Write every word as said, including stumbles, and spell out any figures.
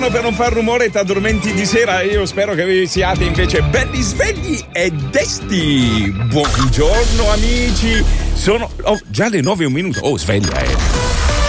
Per non far rumore ti addormenti di sera. Io spero che vi siate invece belli svegli e desti. Buongiorno amici. Sono oh, già le nove e un minuto. Oh, sveglia eh